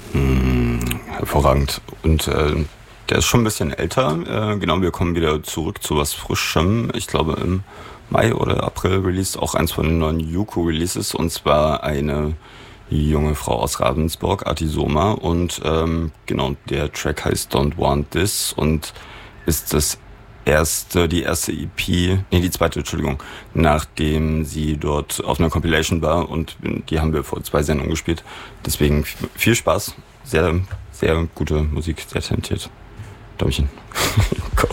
Hervorragend. Und der ist schon ein bisschen älter. Genau, wir kommen wieder zurück zu was Frischem. Ich glaube, im Mai oder April released auch eins von den neuen Yuko-Releases. Und zwar eine junge Frau aus Ravensburg, Artisoma. Und genau, der Track heißt Don't Want This und ist die zweite, Entschuldigung, nachdem sie dort auf einer Compilation war und die haben wir vor 2 Sendungen gespielt. Deswegen viel Spaß, sehr, sehr gute Musik, sehr talentiert. Däumchen.